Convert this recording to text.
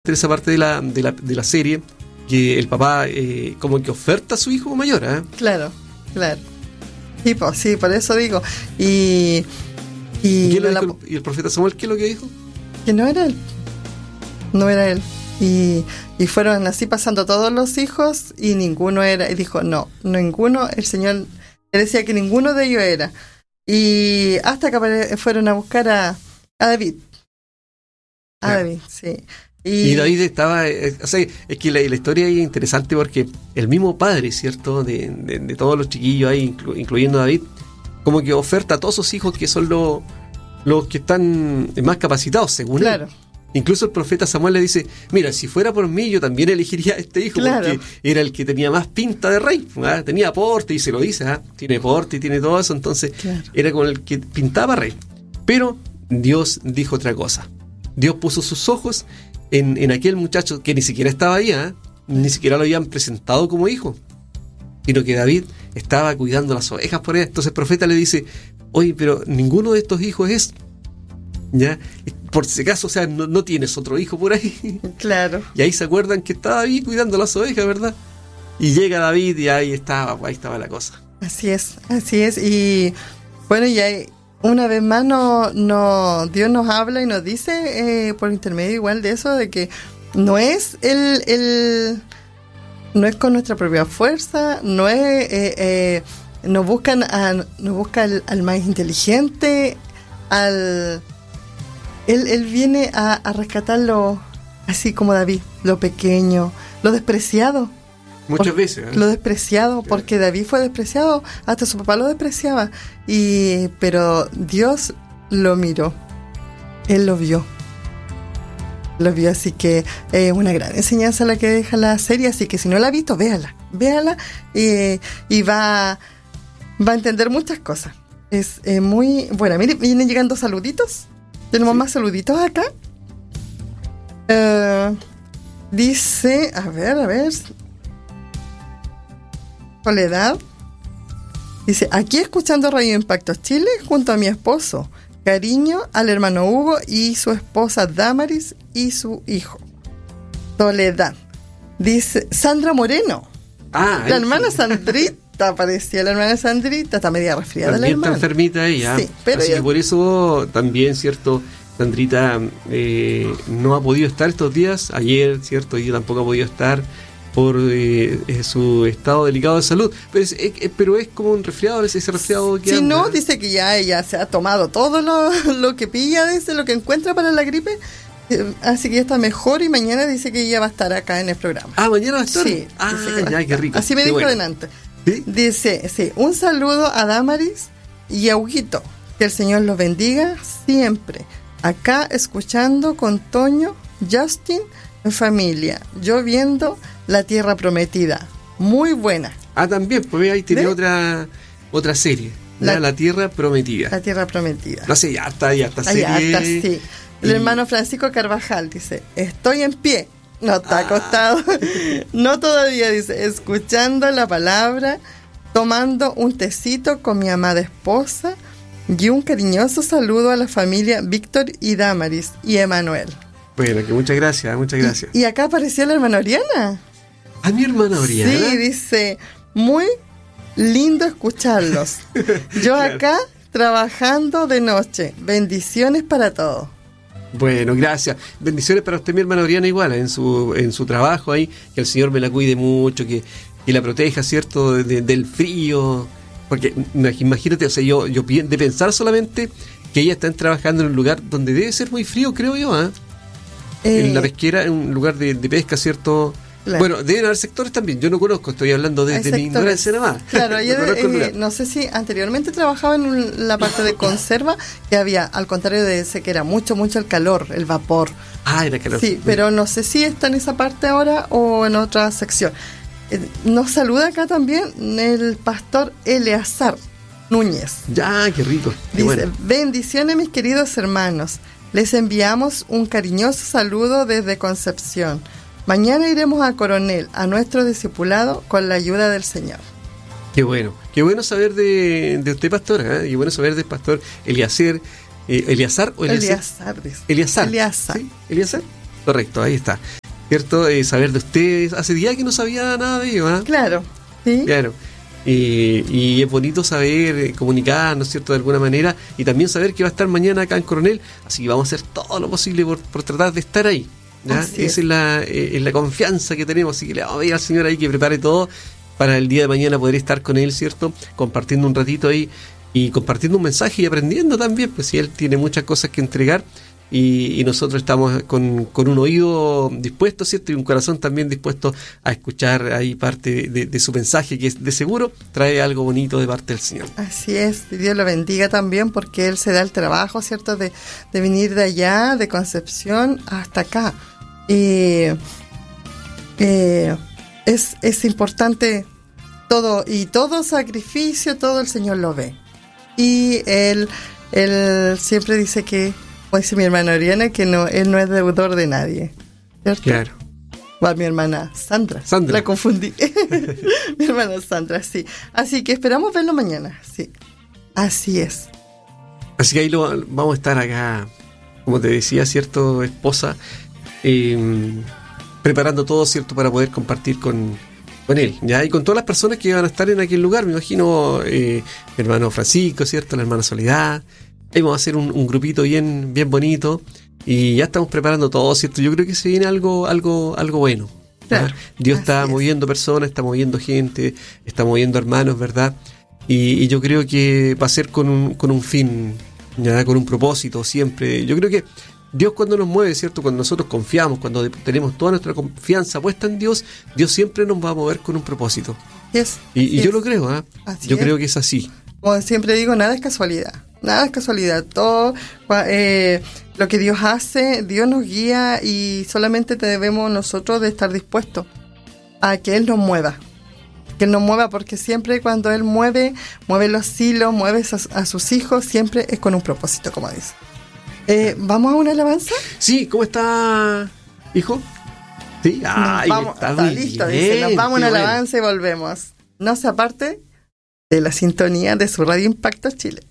esa parte de la serie, que el papá como que oferta a su hijo mayor, ¿eh? Claro. Sí, pues, sí, por eso digo. ¿Y el profeta Samuel qué es lo que dijo? Que no era él. Y fueron así pasando todos los hijos y ninguno era. Y dijo, ninguno, el Señor le decía que ninguno de ellos era. Y hasta que fueron a buscar a David. David, sí. Y David estaba, o sea, es que la historia es interesante porque el mismo padre, ¿cierto? De todos los chiquillos ahí, incluyendo a David, como que oferta a todos sus hijos que son los que están más capacitados, según él. Incluso el profeta Samuel le dice, mira, si fuera por mí, yo también elegiría a este hijo, porque era el que tenía más pinta de rey, ¿eh? Tenía porte, y se lo dice, ¿eh? Tiene porte y tiene todo eso, entonces era con el que pintaba rey. Pero Dios dijo otra cosa. Dios puso sus ojos en aquel muchacho que ni siquiera estaba ahí, ¿eh? Ni siquiera lo habían presentado como hijo, sino que David estaba cuidando las ovejas por él. Entonces el profeta le dice, oye, pero ninguno de estos hijos es, ¿ya? Por si acaso, o sea, no tienes otro hijo por ahí. Claro. Y ahí se acuerdan que estaba David cuidando las ovejas, ¿verdad? Y llega David y ahí estaba la cosa. Así es. Y bueno, y ahí una vez más Dios nos habla y nos dice por intermedio igual de eso, de que no es no es con nuestra propia fuerza, no es nos busca al más inteligente, él viene a rescatarlo, así como David, lo pequeño, lo despreciado. Muchas veces, ¿eh? Lo despreciado, porque David fue despreciado, hasta su papá lo despreciaba, pero Dios lo miró, Él lo vio, así que es una gran enseñanza la que deja la serie, así que si no la ha visto, véala, y va a entender muchas cosas. Es muy buena. Mire, vienen llegando saluditos, tenemos más saluditos acá. Dice, a ver, Soledad dice, aquí escuchando Radio Impacto Chile junto a mi esposo, cariño al hermano Hugo y su esposa Damaris y su hijo. Soledad dice, Sandra Moreno, la hermana Sandrita, parecía la hermana Sandrita, está media resfriada la hermana, está enfermita ella, sí, pero así que por eso también, cierto, Sandrita no ha podido estar estos días, ayer, cierto, ella tampoco ha podido estar por su estado delicado de salud, pero es como un resfriado, ese resfriado que anda. No, dice que ya ella se ha tomado todo lo que pilla, dice, lo que encuentra para la gripe, así que ya está mejor, y mañana dice que ella va a estar acá en el programa. ¿Mañana va a estar? Sí. Ya, qué rico. Así me dijo adelante. ¿Sí? Dice, sí, un saludo a Damaris y a Huguito, que el Señor los bendiga siempre. Acá escuchando con Toño, Justin, en familia, yo viendo La Tierra Prometida, muy buena. También, pues ahí tiene otra serie, La Tierra Prometida. La Tierra Prometida. No sé, ya está serie. Sí. El hermano Francisco Carvajal dice, estoy en pie, no está acostado, no todavía, dice, escuchando la palabra, tomando un tecito con mi amada esposa, y un cariñoso saludo a la familia Víctor y Damaris y Emanuel. Bueno, que muchas gracias. Y acá apareció la hermana Oriana. Mi hermana Oriana. Sí, dice, muy lindo escucharlos. Yo acá trabajando de noche. Bendiciones para todos. Bueno, gracias. Bendiciones para usted, mi hermana Oriana, igual, en su trabajo ahí. Que el Señor me la cuide mucho, que la proteja, ¿cierto? Del frío. Porque imagínate, o sea, yo de pensar solamente que ellas están trabajando en un lugar donde debe ser muy frío, creo yo, ¿eh? En la pesquera, en un lugar de pesca, ¿cierto? Claro. Bueno, deben haber sectores también, yo no conozco, estoy hablando de mi ignorancia nada más. Claro, no sé si anteriormente trabajaba en la parte de conserva, que había, al contrario de ese, que era mucho el calor, el vapor. Era calor. Sí, pero no sé si está en esa parte ahora o en otra sección. Nos saluda acá también el pastor Eleazar Núñez. Ya, qué rico. Dice, bueno. Bendiciones mis queridos hermanos, les enviamos un cariñoso saludo desde Concepción. Mañana iremos a Coronel, a nuestro discipulado, con la ayuda del Señor. Qué bueno saber de usted, pastora, ¿eh? Qué bueno saber del pastor Eleazar. ¿Eleazar o Eleazar? Eleazar. ¿Sí? ¿Eleazar? Correcto, ahí está. ¿Cierto? Saber de ustedes. Hace días que no sabía nada de ellos, ¿ah? Claro, sí. Claro. Y es bonito saber comunicarnos, ¿cierto? De alguna manera. Y también saber que va a estar mañana acá en Coronel. Así que vamos a hacer todo lo posible por tratar de estar ahí. ¿Ya? Esa es la confianza que tenemos. Así que le vamos a pedir al Señor ahí que prepare todo para el día de mañana poder estar con Él, ¿cierto? Compartiendo un ratito ahí y compartiendo un mensaje y aprendiendo también, pues si Él tiene muchas cosas que entregar y nosotros estamos con un oído dispuesto, ¿cierto? Y un corazón también dispuesto a escuchar ahí parte de su mensaje, que de seguro trae algo bonito de parte del Señor. Así es, Dios lo bendiga también porque Él se da el trabajo, ¿cierto? De venir de allá, de Concepción, hasta acá. Es importante todo, y todo sacrificio, todo el Señor lo ve. Y Él siempre dice que, como dice mi hermana Oriana, que no, Él no es deudor de nadie, ¿cierto? Claro. Va mi hermana Sandra. La confundí. Mi hermana Sandra, sí. Así que esperamos verlo mañana, sí. Así es. Así que ahí vamos a estar acá, como te decía, ¿cierto, esposa? Preparando todo, ¿cierto? Para poder compartir con él, ¿ya? Y con todas las personas que van a estar en aquel lugar, me imagino, mi hermano Francisco, ¿cierto? La hermana Soledad. Ahí vamos a hacer un grupito bien bonito y ya estamos preparando todo, ¿cierto? Yo creo que se viene algo bueno. Claro, Dios está moviendo personas, está moviendo gente, está moviendo hermanos, ¿verdad? Y yo creo que va a ser con un fin, ¿ya? Con un propósito siempre. Yo creo que Dios cuando nos mueve, ¿cierto? Cuando nosotros confiamos, cuando tenemos toda nuestra confianza puesta en Dios, Dios siempre nos va a mover con un propósito. Yes, y yo lo creo, ¿eh? Yo creo que es así. Como siempre digo, nada es casualidad. Nada es casualidad. Todo lo que Dios hace, Dios nos guía y solamente debemos nosotros de estar dispuestos a que Él nos mueva. Que Él nos mueva, porque siempre cuando Él mueve los hilos, mueve a sus hijos, siempre es con un propósito, como dice. ¿Vamos a una alabanza? Sí, ¿cómo está, hijo? Sí, está listo, dice. Nos vamos a una alabanza y volvemos. No se aparte de la sintonía de su Radio Impacto Chile.